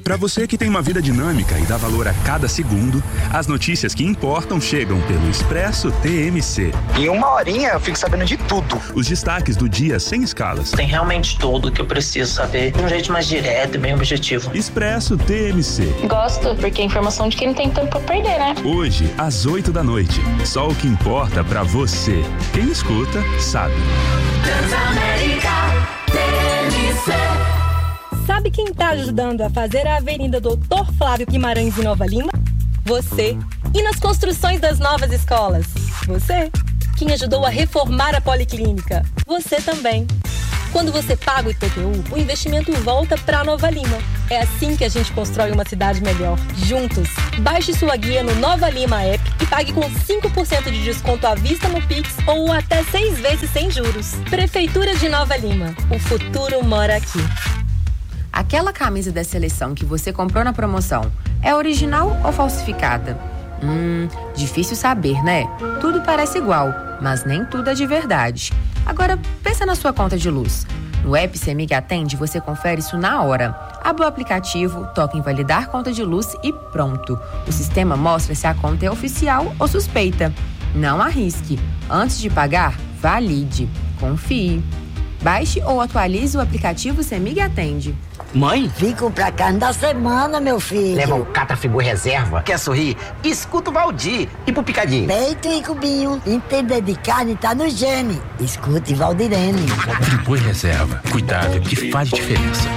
Para você que tem uma vida dinâmica e dá valor a cada segundo, as notícias que importam chegam pelo Expresso TMC. Em uma horinha eu fico sabendo de tudo. Os destaques do dia sem escalas. Tem realmente tudo que eu preciso saber de um jeito mais direto e bem objetivo. Expresso TMC. Gosto, porque é informação de quem não tem tempo pra perder, né? Hoje, às 20h. Só o que importa pra você. Quem escuta, sabe. Transamérica TMC. Sabe quem tá ajudando a fazer a Avenida Doutor Flávio Guimarães em Nova Lima? Você. E nas construções das novas escolas? Você. Quem ajudou a reformar a Policlínica? Você também. Quando você paga o IPTU, o investimento volta pra Nova Lima. É assim que a gente constrói uma cidade melhor. Juntos. Baixe sua guia no Nova Lima App e pague com 5% de desconto à vista no Pix ou até 6 vezes sem juros. Prefeitura de Nova Lima. O futuro mora aqui. Aquela camisa da seleção que você comprou na promoção é original ou falsificada? Difícil saber, né? Tudo parece igual, mas nem tudo é de verdade. Agora, pensa na sua conta de luz. No app CEMIG Atende, você confere isso na hora. Abre o aplicativo, toca em validar conta de luz e pronto. O sistema mostra se a conta é oficial ou suspeita. Não arrisque. Antes de pagar, valide. Confie. Baixe ou atualize o aplicativo CEMIG Atende. Mãe? Fico pra carne da semana, meu filho. Leva o Catrafigo Reserva. Quer sorrir? Escuta o Valdir. E pro picadinho? Peito e cubinho. Entender de carne tá no gene. Escute Valdirene. Friboi Reserva. Cuidado que faz diferença.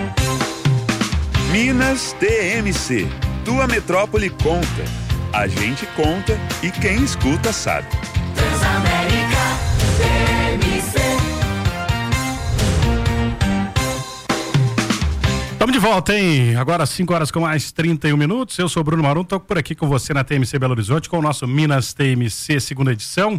Minas TMC. Tua metrópole conta. A gente conta e quem escuta sabe. Transamérica TMC. Estamos de volta, hein? Agora 5h mais 31. Eu sou o Bruno Marum, tô por aqui com você na TMC Belo Horizonte com o nosso Minas TMC segunda edição.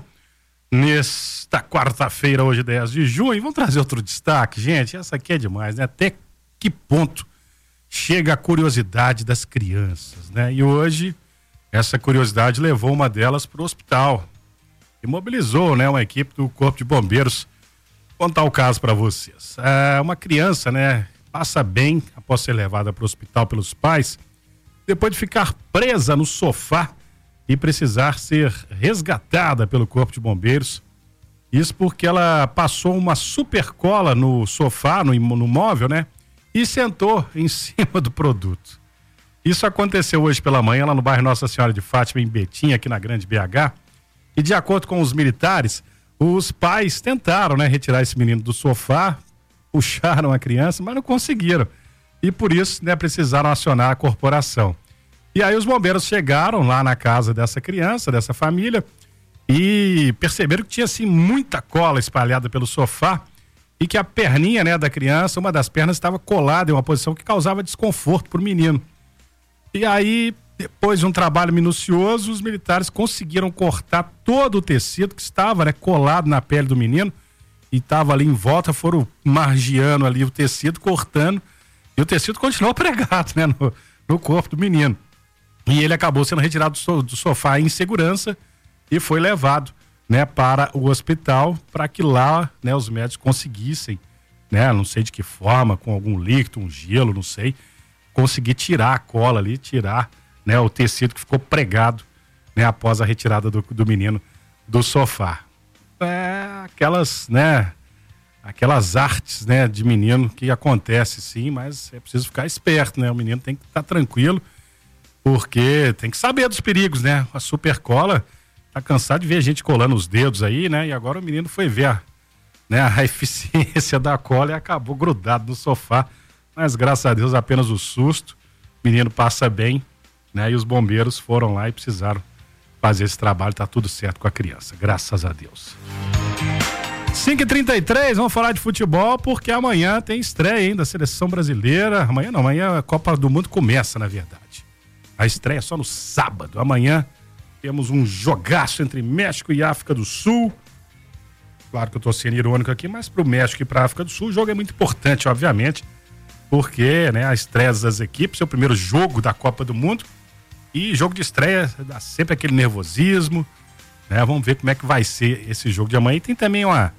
Nesta quarta-feira, hoje 10 de junho. Vamos trazer outro destaque, gente. Essa aqui é demais, né? Até que ponto chega a curiosidade das crianças, né? E hoje, essa curiosidade levou uma delas para o hospital. E mobilizou, né? Uma equipe do Corpo de Bombeiros. Vou contar o caso para vocês. Uma criança, né? Passa bem após ser levada para o hospital pelos pais, depois de ficar presa no sofá e precisar ser resgatada pelo Corpo de Bombeiros. Isso porque ela passou uma super cola no sofá, no móvel, né? E sentou em cima do produto. Isso aconteceu hoje pela manhã lá no bairro Nossa Senhora de Fátima, em Betim, aqui na Grande BH. E de acordo com os militares, os pais tentaram, né, retirar esse menino do sofá, puxaram a criança, mas não conseguiram. E por isso, né, precisaram acionar a corporação. E aí os bombeiros chegaram lá na casa dessa criança, dessa família, e perceberam que tinha, assim, muita cola espalhada pelo sofá e que a perninha, né, da criança, uma das pernas estava colada em uma posição que causava desconforto para o menino. E aí, depois de um trabalho minucioso, os militares conseguiram cortar todo o tecido que estava, né, colado na pele do menino, e estava ali em volta, foram margeando ali o tecido, cortando, e o tecido continuou pregado, né, no corpo do menino. E ele acabou sendo retirado do sofá em segurança e foi levado, né, para o hospital, para que lá, né, os médicos conseguissem, né, não sei de que forma, com algum líquido, um gelo, não sei, conseguir tirar a cola ali, tirar, né, o tecido que ficou pregado, né, após a retirada do menino do sofá. Aquelas, né, aquelas artes, né, de menino que acontece sim, mas é preciso ficar esperto, né, o menino tem que estar tranquilo, porque tem que saber dos perigos, né, a super cola, tá cansado de ver a gente colando os dedos aí, né, e agora o menino foi ver a eficiência da cola e acabou grudado no sofá, mas graças a Deus apenas o susto, o menino passa bem, né, e os bombeiros foram lá e precisaram fazer esse trabalho, tá tudo certo com a criança, graças a Deus. 5h33, vamos falar de futebol, porque amanhã tem estreia, hein, da seleção brasileira. Amanhã não, amanhã a Copa do Mundo começa, na verdade. A estreia é só no sábado. Amanhã temos um jogaço entre México e África do Sul. Claro que eu tô sendo irônico aqui, mas pro México e pra África do Sul o jogo é muito importante, obviamente, porque, né, a estreia das equipes é o primeiro jogo da Copa do Mundo. E jogo de estreia dá sempre aquele nervosismo, né? Vamos ver como é que vai ser esse jogo de amanhã. E tem também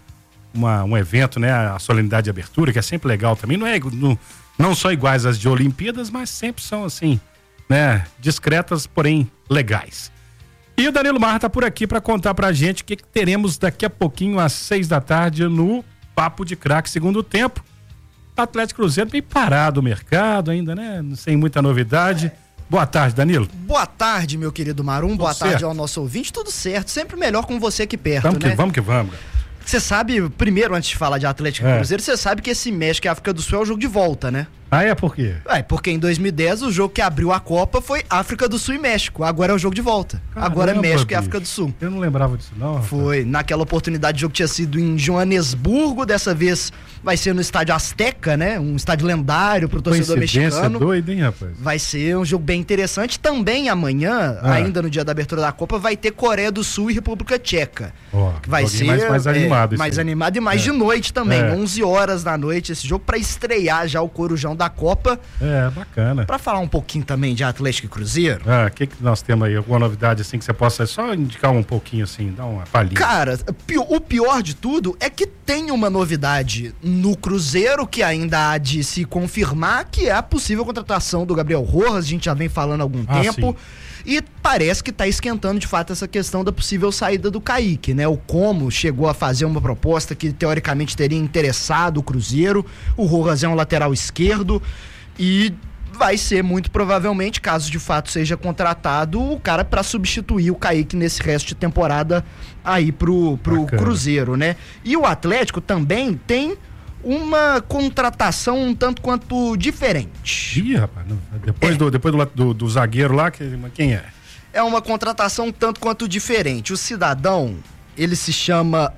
um evento, né? A solenidade de abertura, que é sempre legal também. Não só iguais às de Olimpíadas, mas sempre são assim, né? Discretas, porém legais. E o Danilo Marra tá por aqui para contar pra gente o que teremos daqui a pouquinho às 6h no Papo de Craque segundo tempo. Atlético Cruzeiro bem parado o mercado ainda, né? Sem muita novidade. Boa tarde, Danilo. Boa tarde, meu querido Marum. Boa tarde ao nosso ouvinte. Tudo certo, sempre melhor com você aqui perto, né? Vamos que vamos. Você sabe, primeiro, antes de falar de Atlético e Cruzeiro, você sabe que esse México e África do Sul é o jogo de volta, né? Ah, é? Por quê? Porque em 2010 o jogo que abriu a Copa foi África do Sul e México. Agora é o jogo de volta. Caramba, agora é México, bicho, e África do Sul. Eu não lembrava disso, não. Rapaz. Foi. Naquela oportunidade o jogo tinha sido em Joanesburgo. Dessa vez vai ser no estádio Azteca, né? Um estádio lendário pro torcedor mexicano. Doido, hein, rapaz? Vai ser um jogo bem interessante. Também amanhã, ainda no dia da abertura da Copa, vai ter Coreia do Sul e República Tcheca. Que vai ser mais animado. Mais animado e mais de noite também. 11 horas da noite esse jogo, pra estrear já o Corujão da Copa. Bacana. Pra falar um pouquinho também de Atlético e Cruzeiro. O que nós temos aí? Alguma novidade assim que você possa só indicar um pouquinho assim, dar uma palhinha? Cara, o pior de tudo é que tem uma novidade no Cruzeiro que ainda há de se confirmar, que é a possível contratação do Gabriel Rojas. A gente já vem falando há algum tempo. Sim. E parece que tá esquentando de fato essa questão da possível saída do Kaique, né? O Como chegou a fazer uma proposta que teoricamente teria interessado o Cruzeiro. O Rojas é um lateral esquerdo. E vai ser muito provavelmente, caso de fato seja contratado, o cara para substituir o Kaique nesse resto de temporada aí pro Cruzeiro, né? E o Atlético também tem uma contratação um tanto quanto diferente. Ih, rapaz, depois do zagueiro lá, quem é? É uma contratação um tanto quanto diferente. O cidadão, ele se chama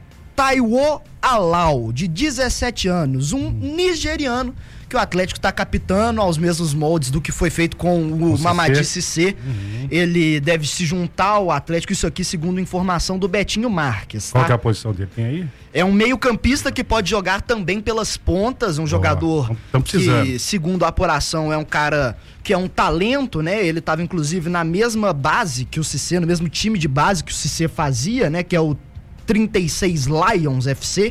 Taiwo Alau, de 17 anos, um nigeriano que o Atlético está captando aos mesmos moldes do que foi feito com o Mamadi Cissé. Ele deve se juntar ao Atlético, isso aqui segundo informação do Betinho Marques. Tá? Qual que é a posição dele? Tem aí? É um meio-campista que pode jogar também pelas pontas, um jogador que, segundo a apuração, é um cara que é um talento, né? Ele estava inclusive na mesma base que o Cissé, no mesmo time de base que o Cissé fazia, né? Que é o 36 Lions FC.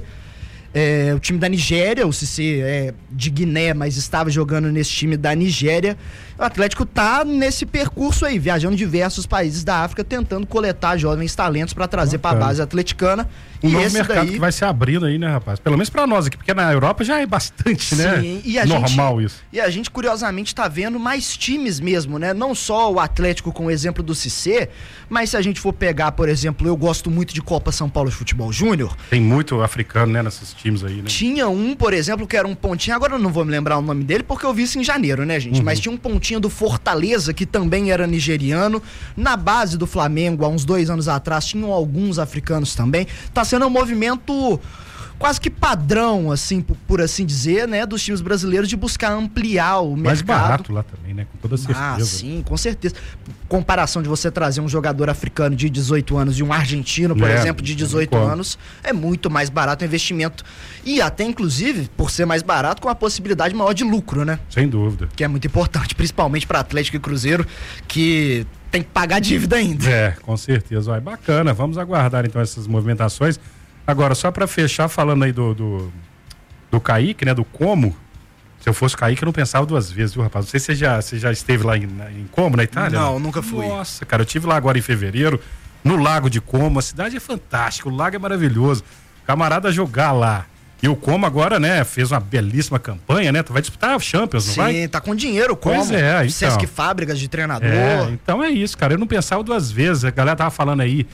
O time da Nigéria, o Cissé é de Guiné, mas estava jogando nesse time da Nigéria. O Atlético tá nesse percurso aí, viajando em diversos países da África, tentando coletar jovens talentos para trazer para a base atleticana. Um novo mercado que vai se abrindo aí, né, rapaz? Pelo menos para nós aqui, porque na Europa já é bastante, né? Sim, normal isso. E a gente, curiosamente, tá vendo mais times mesmo, né? Não só o Atlético com o exemplo do Cissé, mas se a gente for pegar, por exemplo, eu gosto muito de Copa São Paulo de Futebol Júnior. Tem muito africano, né, nesses times aí, né? Tinha um, por exemplo, que era um pontinho, agora eu não vou me lembrar o nome dele, porque eu vi isso em janeiro, né, gente? Mas tinha um pontinho do Fortaleza, que também era nigeriano. Na base do Flamengo, há uns 2 anos atrás, tinham alguns africanos também. Tá sendo um movimento quase que padrão, assim, por assim dizer, né, dos times brasileiros de buscar ampliar o mercado. Mais barato lá também, né, com toda certeza. Sim, com certeza. Comparação de você trazer um jogador africano de 18 anos e um argentino, por exemplo, de 18 anos, é muito mais barato o investimento. E até, inclusive, por ser mais barato, com a possibilidade maior de lucro, né? Sem dúvida. Que é muito importante, principalmente para Atlético e Cruzeiro, que tem que pagar dívida ainda. Com certeza. Vai, bacana, vamos aguardar então essas movimentações. Agora, só para fechar, falando aí do Kaique, né, do Como, se eu fosse Kaique eu não pensava 2 vezes, viu, rapaz? Não sei se você já esteve lá em Como, na Itália? Não, nunca fui. Nossa, cara, eu estive lá agora em fevereiro, no Lago de Como, a cidade é fantástica, o lago é maravilhoso, camarada jogar lá. E o Como agora, né, fez uma belíssima campanha, né? Tu vai disputar a Champions, não vai? Sim, tá com dinheiro, Como. Pois é, então. Sesc Fábricas de treinador. Então é isso, cara, eu não pensava 2 vezes, a galera tava falando aí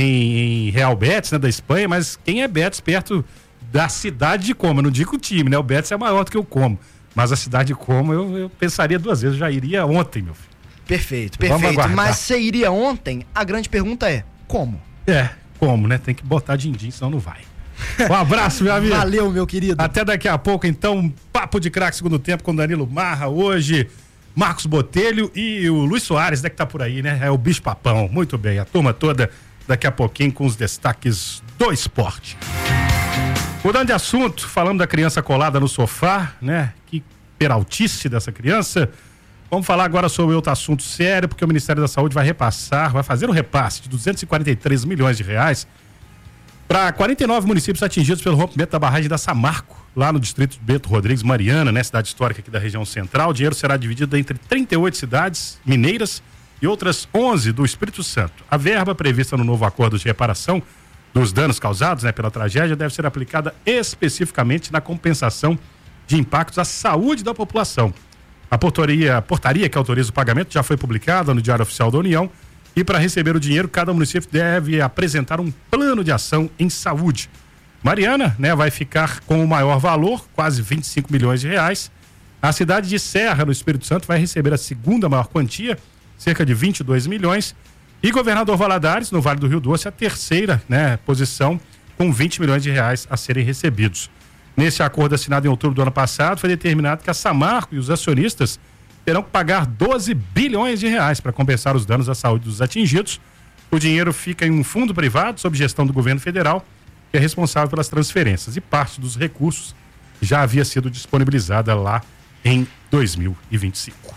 em Real Betis, né, da Espanha, mas quem é Betis perto da cidade de Como? Eu não digo o time, né? O Betis é maior do que o Como, mas a cidade de Como eu pensaria 2 vezes, eu já iria ontem, meu filho. Perfeito. Mas você iria ontem? A grande pergunta é, como? Como, né? Tem que botar din-din, senão não vai. Um abraço, meu amigo. Valeu, meu querido. Até daqui a pouco, então, Papo de Craque segundo tempo com Danilo Marra, hoje Marcos Botelho e o Luiz Soares, né, que tá por aí, né? É o bicho papão. Muito bem, a turma toda daqui a pouquinho com os destaques do esporte. Mudando de assunto, falando da criança colada no sofá, né? Que peraltice dessa criança. Vamos falar agora sobre outro assunto sério, porque o Ministério da Saúde vai fazer um repasse de 243 milhões de reais Para 49 municípios atingidos pelo rompimento da barragem da Samarco, lá no distrito de Bento Rodrigues, Mariana, né, cidade histórica aqui da região central, o dinheiro será dividido entre 38 cidades mineiras e outras 11 do Espírito Santo. A verba prevista no novo acordo de reparação dos danos causados, né, pela tragédia deve ser aplicada especificamente na compensação de impactos à saúde da população. A portaria que autoriza o pagamento já foi publicada no Diário Oficial da União e para receber o dinheiro, cada município deve apresentar um plano de ação em saúde. Mariana, né, vai ficar com o maior valor, quase 25 milhões de reais. A cidade de Serra, no Espírito Santo, vai receber a segunda maior quantia, cerca de 22 milhões. E Governador Valadares, no Vale do Rio Doce, a terceira, né, posição, com 20 milhões de reais a serem recebidos. Nesse acordo assinado em outubro do ano passado, foi determinado que a Samarco e os acionistas terão que pagar 12 bilhões de reais para compensar os danos à saúde dos atingidos. O dinheiro fica em um fundo privado, sob gestão do governo federal, que é responsável pelas transferências. E parte dos recursos já havia sido disponibilizada lá em 2025.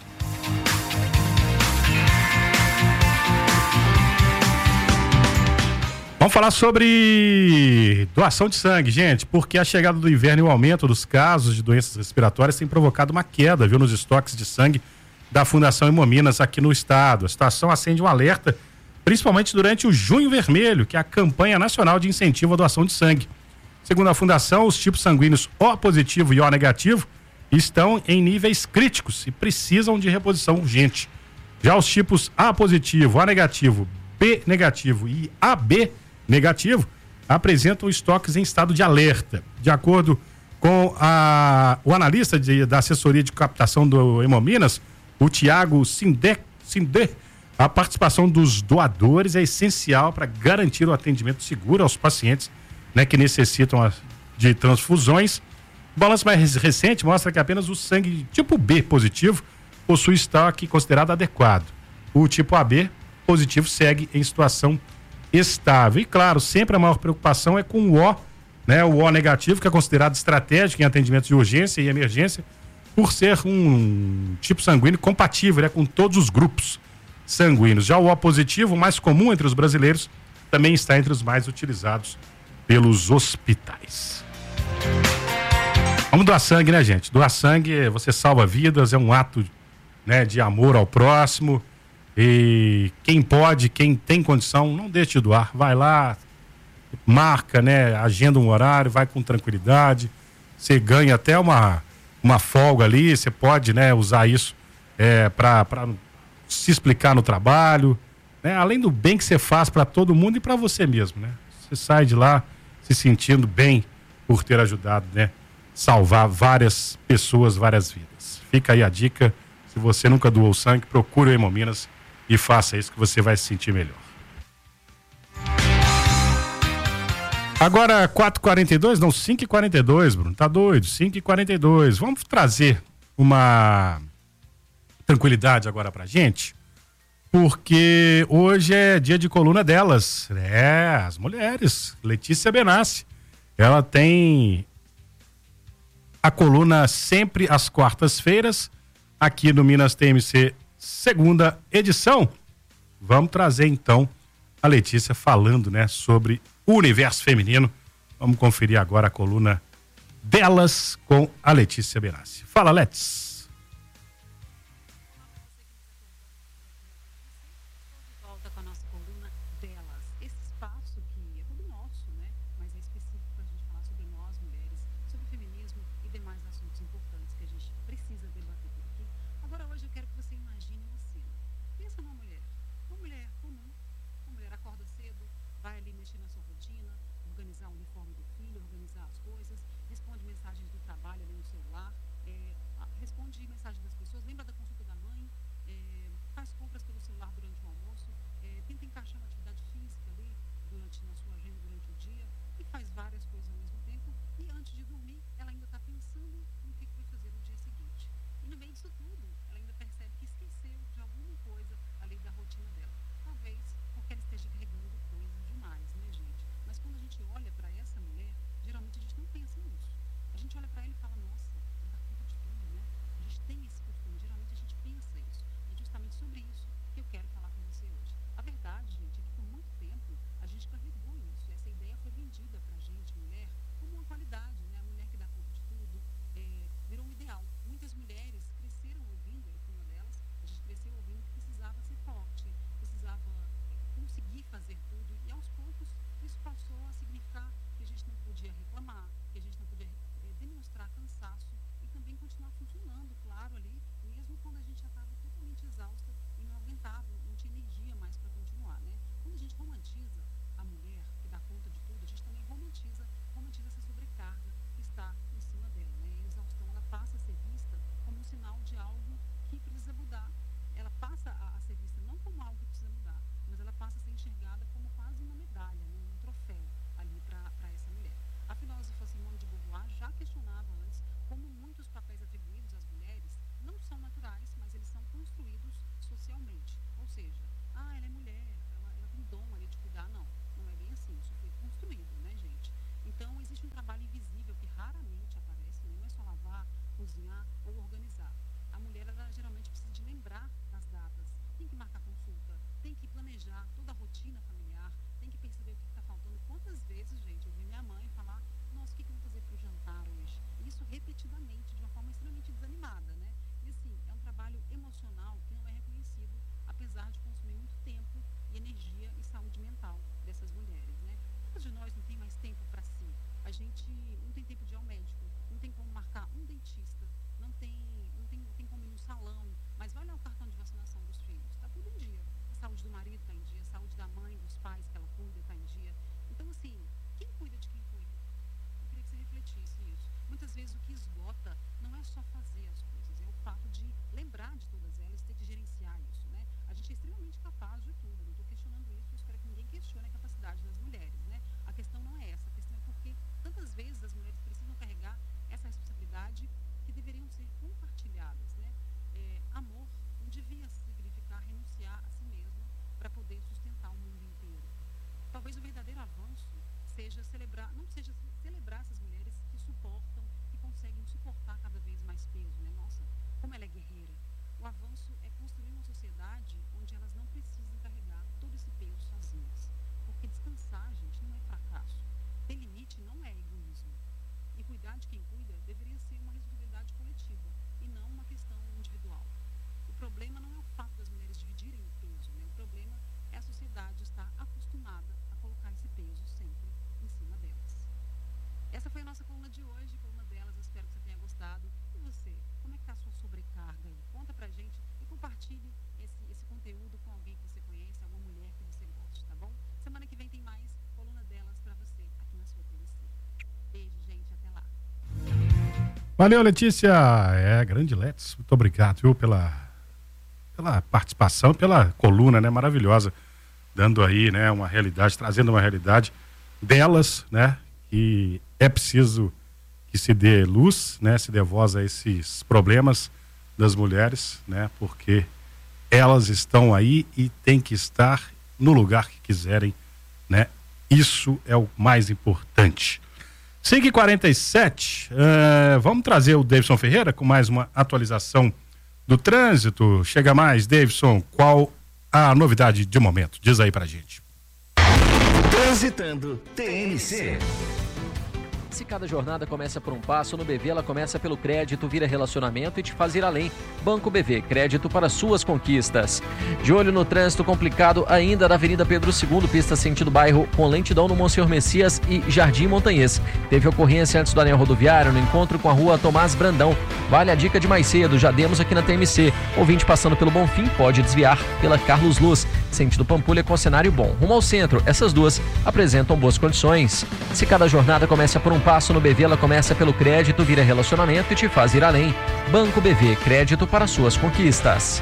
Vamos falar sobre doação de sangue, gente, porque a chegada do inverno e o aumento dos casos de doenças respiratórias tem provocado uma queda, viu, nos estoques de sangue da Fundação Hemominas aqui no estado. A situação acende um alerta, principalmente durante o Junho Vermelho, que é a campanha nacional de incentivo à doação de sangue. Segundo a Fundação, os tipos sanguíneos O positivo e O negativo estão em níveis críticos e precisam de reposição urgente. Já os tipos A positivo, A negativo, B negativo e AB negativo apresentam estoques em estado de alerta. De acordo com o analista da assessoria de captação do Hemominas, o Tiago Sindé, a participação dos doadores é essencial para garantir o atendimento seguro aos pacientes, né, que necessitam de transfusões. O balanço mais recente mostra que apenas o sangue tipo B positivo possui estoque considerado adequado. O tipo AB positivo segue em situação estável. E claro, sempre a maior preocupação é com o O, né? O O negativo, que é considerado estratégico em atendimentos de urgência e emergência, por ser um tipo sanguíneo compatível, né, com todos os grupos sanguíneos. Já o O positivo, o mais comum entre os brasileiros, também está entre os mais utilizados pelos hospitais. Vamos doar sangue, né, gente? Doar sangue, você salva vidas, é um ato, né, de amor ao próximo. E quem pode, quem tem condição, não deixe de doar. Vai lá, marca, né? Agenda um horário, vai com tranquilidade. Você ganha até uma folga ali. Você pode, né, usar isso para se explicar no trabalho, né? Além do bem que você faz para todo mundo e para você mesmo, né? Você sai de lá se sentindo bem por ter ajudado, né? Salvar várias pessoas, várias vidas. Fica aí a dica. Se você nunca doou sangue, procure o Hemominas e faça isso que você vai se sentir melhor. Agora 4h42, não, 5h42, Bruno, tá doido, 5h42. Vamos trazer uma tranquilidade agora pra gente, porque hoje é dia de coluna delas, as mulheres. Letícia Benassi, ela tem a coluna sempre às quartas-feiras, aqui no Minas TMC, segunda edição. Vamos trazer então a Letícia falando, né, sobre o universo feminino. Vamos conferir agora a coluna delas com a Letícia Benassi. Fala, Letícia. Volta com a nossa coluna delas. Esse espaço que é todo nosso, né, mas é específico para a gente falar sobre nós, mulheres, sobre feminismo e demais assuntos importantes que a gente precisa debater por aqui. Agora, hoje eu quero que você imagine uma cena. Pensa numa mulher comum. Uma mulher acorda cedo, vai ali mexer na sua rotina, organizar o uniforme do filho, organizar as coisas, responde mensagens do trabalho ali no celular, responde mensagens das pessoas, lembra da consulta da mãe, faz compras pelo celular durante o almoço, tenta encaixar uma atividade física ali na sua agenda durante o dia e faz várias coisas ao mesmo tempo. E antes de dormir, ela ainda está pensando no que vai fazer no dia seguinte. E no meio disso tudo, ela ainda percebe que esqueceu de alguma coisa ali da rotina dela. Talvez porque ela esteja carregando coisas demais, né, gente? Mas quando a gente olha para essa mulher, geralmente a gente não pensa nisso. A gente olha para ela e fala, nossa, ela dá conta de tudo, né? A gente tem esse costume, geralmente a gente pensa isso. E justamente sobre isso que eu quero falar com você hoje. A verdade, gente, é que por muito tempo a gente carregou isso. Essa ideia foi vendida naturalmente. Ou seja, ela é mulher, ela tem dom ali de cuidar. Não é bem assim, isso foi construído, né, gente? Então, existe um trabalho invisível que raramente aparece, né? Não é só lavar, cozinhar ou organizar. A mulher, ela geralmente precisa de lembrar das datas, tem que marcar consulta, tem que planejar toda a rotina familiar, tem que perceber o que está faltando. Quantas vezes, gente, eu vi minha mãe falar, nossa, o que eu vou fazer para o jantar hoje? Isso repetidamente, de uma forma extremamente desanimada, né? E assim, é um trabalho emocional que não é reconhecido, apesar de consumir muito tempo e energia e saúde mental dessas mulheres, né? Muitas de nós não tem mais tempo para si. A gente não tem tempo de ir ao médico, não tem como marcar um dentista, não tem como ir no salão, mas vai olhar o cartão de vacinação dos filhos, está tudo em dia. A saúde do marido está em dia, a saúde da mãe, dos pais que ela cuida está em dia. Então, assim, quem cuida de quem cuida? Eu queria que você refletisse isso. Muitas vezes o que esgota não é só fazer as coisas, é o fato de lembrar de todas elas, ter que gerenciar isso, né? A gente é extremamente capaz de tudo, não estou questionando isso, eu espero que ninguém questione a capacidade das mulheres, né? A questão não é essa, a questão é porque tantas vezes as mulheres precisam carregar essa responsabilidade que deveriam ser compartilhadas, né? Amor não devia significar renunciar a si mesma para poder sustentar o mundo inteiro. Talvez o verdadeiro avanço seja celebrar, não seja celebrar essas mulheres que suportam, que conseguem suportar cada vez mais peso, né? Nossa, como ela é guerreira. O avanço é construir uma sociedade onde elas não precisem carregar todo esse peso sozinhas. Porque descansar, gente, não é fracasso. Ter limite não é egoísmo. E cuidar de quem cuida deveria ser uma responsabilidade coletiva e não uma questão individual. O problema não é o fato das mulheres dividirem o peso, né? O problema é a sociedade estar acostumada a colocar esse peso sempre em cima delas. Essa foi a nossa coluna de hoje, coluna delas. Eu espero que você tenha gostado. E você, como é que está a sua sobrecarga aí? Conta pra gente e compartilhe esse conteúdo com alguém que você conhece, alguma mulher que você goste, tá bom? Semana que vem tem mais coluna delas pra você aqui na sua TMC. Beijo, gente, até lá. Valeu, Letícia. Grande Letícia. Muito obrigado, viu, pela participação, pela coluna, né, maravilhosa, dando aí, né, uma realidade, trazendo uma realidade delas, né, que é preciso que se dê luz, né, se dê voz a esses problemas das mulheres, né, porque elas estão aí e têm que estar no lugar que quiserem, né, isso é o mais importante. 5h47, vamos trazer o Davidson Ferreira com mais uma atualização do trânsito. Chega mais, Davidson, qual a novidade de momento? Diz aí pra gente. Transitando TMC. Se cada jornada começa por um passo, no BV ela começa pelo crédito, vira relacionamento e te faz ir além. Banco BV, crédito para suas conquistas. De olho no trânsito complicado ainda da Avenida Pedro II, pista sentido bairro, com lentidão no Monsenhor Messias e Jardim Montanhês. Teve ocorrência antes do anel rodoviário, no encontro com a rua Tomás Brandão. Vale a dica de mais cedo, já demos aqui na TMC. Ouvinte passando pelo Bonfim pode desviar pela Carlos Luz, sentido Pampulha com cenário bom. Rumo ao centro, essas duas apresentam boas condições. Se cada jornada começa por um passo, no BV ela começa pelo crédito, vira relacionamento e te faz ir além. Banco BV, crédito para suas conquistas.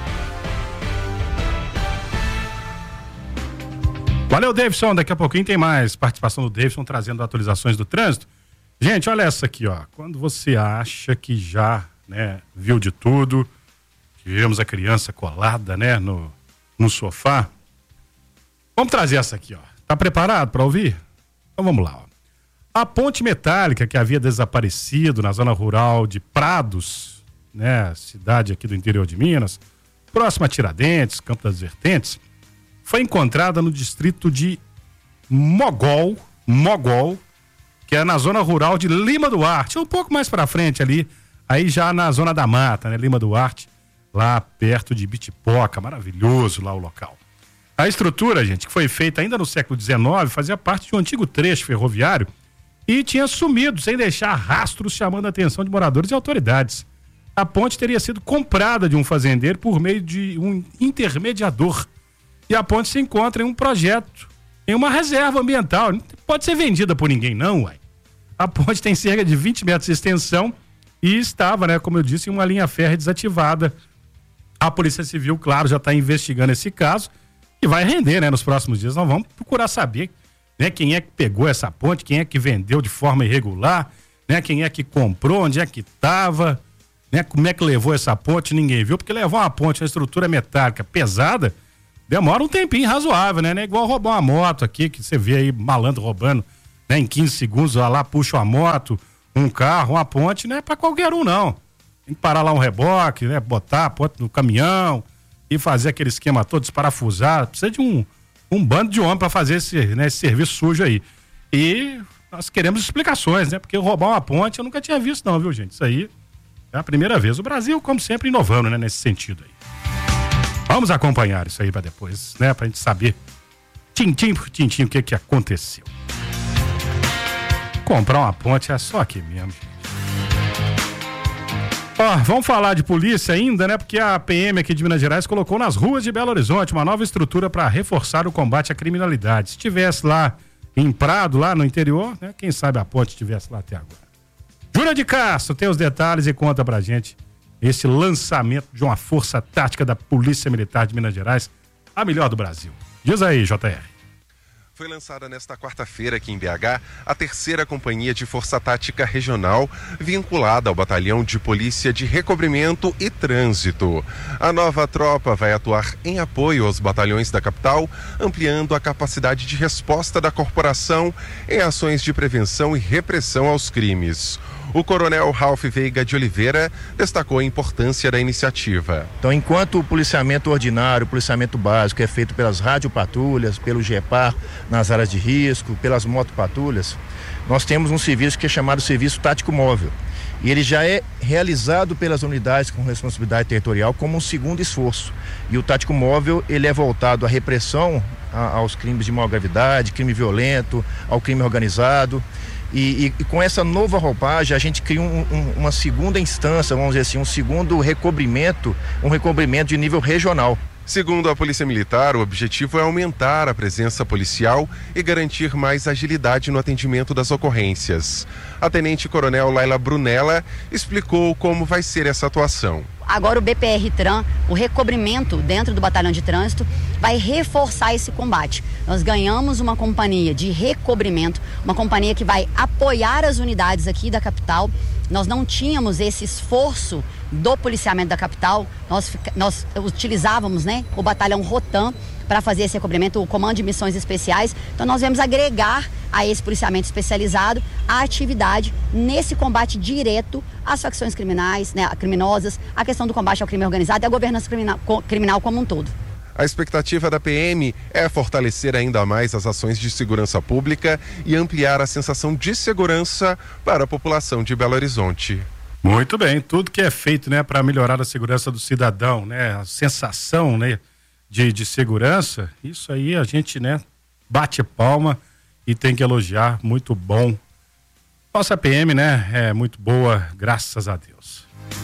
Valeu, Davidson. Daqui a pouquinho tem mais participação do Davidson trazendo atualizações do trânsito. Gente, olha essa aqui, ó. Quando você acha que já, né, viu de tudo, tivemos a criança colada, né, no sofá, vamos trazer essa aqui, ó. Tá preparado para ouvir? Então vamos lá, ó. A ponte metálica que havia desaparecido na zona rural de Prados, né, cidade aqui do interior de Minas, próxima a Tiradentes, Campo das Vertentes, foi encontrada no distrito de Mogol, que é na zona rural de Lima Duarte, um pouco mais para frente ali, aí já na zona da mata, né, Lima Duarte, lá perto de Bitipoca, maravilhoso lá o local. A estrutura, gente, que foi feita ainda no século XIX, fazia parte de um antigo trecho ferroviário e tinha sumido sem deixar rastros, chamando a atenção de moradores e autoridades. A ponte teria sido comprada de um fazendeiro por meio de um intermediador. E a ponte se encontra em um projeto, em uma reserva ambiental. Não pode ser vendida por ninguém, não, uai. A ponte tem cerca de 20 metros de extensão e estava, né, como eu disse, em uma linha férrea desativada. A Polícia Civil, claro, já está investigando esse caso e vai render, né, nos próximos dias. Nós vamos procurar saber, né, quem é que pegou essa ponte, quem é que vendeu de forma irregular, né, quem é que comprou, onde é que estava. né? Como é que levou essa ponte? Ninguém viu, porque levar uma ponte, uma estrutura metálica pesada, demora um tempinho razoável, né? Não é igual roubar uma moto aqui, que você vê aí malandro roubando, né? Em 15 segundos, lá puxa uma moto, um carro, uma ponte, não é pra qualquer um, não. Tem que parar lá um reboque, né? Botar a ponte no caminhão e fazer aquele esquema todo desparafusado. Precisa de um bando de homem pra fazer esse serviço sujo aí. E nós queremos explicações, né? Porque roubar uma ponte eu nunca tinha visto não, viu, gente? Isso aí é a primeira vez. O Brasil, como sempre, inovando, né? Nesse sentido aí. Vamos acompanhar isso aí pra depois, né? Pra gente saber tintim por tintim o que aconteceu. Comprar uma ponte é só aqui mesmo, gente. Ó, vamos falar de polícia ainda, né? Porque a PM aqui de Minas Gerais colocou nas ruas de Belo Horizonte uma nova estrutura para reforçar o combate à criminalidade. Se tivesse lá em Prado, lá no interior, né? Quem sabe a ponte estivesse lá até agora. Júlia de Castro tem os detalhes e conta pra gente esse lançamento de uma força tática da Polícia Militar de Minas Gerais, a melhor do Brasil. Diz aí, JR. Foi lançada nesta quarta-feira aqui em BH a 3ª Companhia de Força Tática Regional, vinculada ao Batalhão de Polícia de Recobrimento e Trânsito. A nova tropa vai atuar em apoio aos batalhões da capital, ampliando a capacidade de resposta da corporação em ações de prevenção e repressão aos crimes. O coronel Ralph Veiga de Oliveira destacou a importância da iniciativa. Então, enquanto o policiamento ordinário, o policiamento básico é feito pelas radiopatrulhas, pelo GEPAR nas áreas de risco, pelas motopatrulhas, nós temos um serviço que é chamado Serviço Tático Móvel. E ele já é realizado pelas unidades com responsabilidade territorial como um segundo esforço. E o Tático Móvel, ele é voltado à repressão aos crimes de maior gravidade, crime violento, ao crime organizado. E com essa nova roupagem a gente cria uma segunda instância, vamos dizer assim, um segundo recobrimento, um recobrimento de nível regional. Segundo a Polícia Militar, o objetivo é aumentar a presença policial e garantir mais agilidade no atendimento das ocorrências. A Tenente-Coronel Laila Brunella explicou como vai ser essa atuação. Agora o BPR-TRAN, o recobrimento dentro do Batalhão de Trânsito, vai reforçar esse combate. Nós ganhamos uma companhia de recobrimento, uma companhia que vai apoiar as unidades aqui da capital. Nós não tínhamos esse esforço do policiamento da capital, nós utilizávamos, né, o Batalhão Rotan para fazer esse recobrimento, o Comando de Missões Especiais. Então nós viemos agregar a esse policiamento especializado a atividade nesse combate direto às facções criminais, né, criminosas, a questão do combate ao crime organizado e a governança criminal como um todo. A expectativa da PM é fortalecer ainda mais as ações de segurança pública e ampliar a sensação de segurança para a população de Belo Horizonte. Muito bem, tudo que é feito, né, para melhorar a segurança do cidadão, né, a sensação, né, de segurança, isso aí a gente, né, bate palma e tem que elogiar, muito bom. Nossa PM, né, é muito boa, graças a Deus.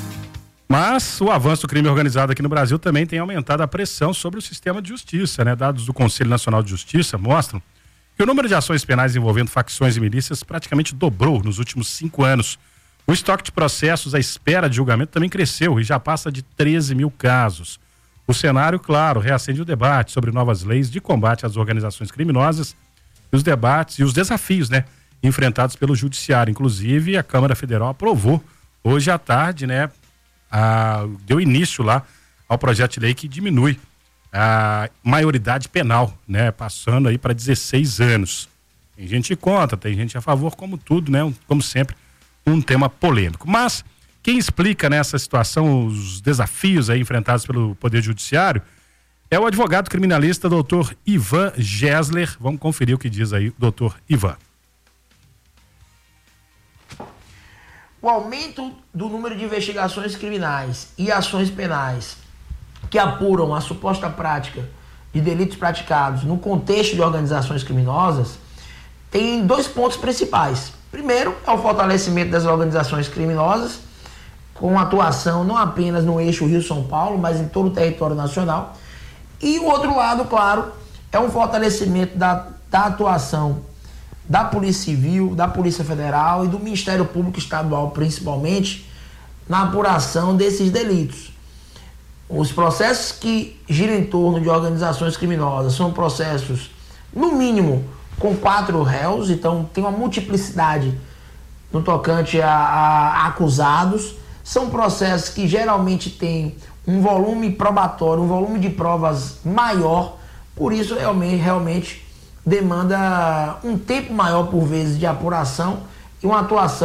Mas o avanço do crime organizado aqui no Brasil também tem aumentado a pressão sobre o sistema de justiça, né? Dados do Conselho Nacional de Justiça mostram que o número de ações penais envolvendo facções e milícias praticamente dobrou nos últimos 5 anos. O estoque de processos à espera de julgamento também cresceu e já passa de 13 mil casos. O cenário, claro, reacende o debate sobre novas leis de combate às organizações criminosas e os debates e os desafios, né, enfrentados pelo Judiciário. Inclusive, a Câmara Federal aprovou hoje à tarde, né, deu início lá ao projeto de lei que diminui a maioridade penal, né, passando aí para 16 anos. Tem gente contra, tem gente a favor, como tudo, né, como sempre, um tema polêmico. Mas quem explica nessa situação os desafios aí enfrentados pelo Poder Judiciário é o advogado criminalista Dr. Ivan Gessler. Vamos conferir o que diz aí o Dr. Ivan. O aumento do número de investigações criminais e ações penais que apuram a suposta prática de delitos praticados no contexto de organizações criminosas tem 2 pontos principais. Primeiro, é o fortalecimento das organizações criminosas, com atuação não apenas no eixo Rio-São Paulo, mas em todo o território nacional. E o outro lado, claro, é um fortalecimento da atuação da Polícia Civil, da Polícia Federal e do Ministério Público Estadual, principalmente, na apuração desses delitos. Os processos que giram em torno de organizações criminosas são processos, no mínimo, com 4 réus, então tem uma multiplicidade no tocante a acusados. São processos que geralmente têm um volume probatório, um volume de provas maior, por isso realmente demanda um tempo maior por vezes de apuração e uma atuação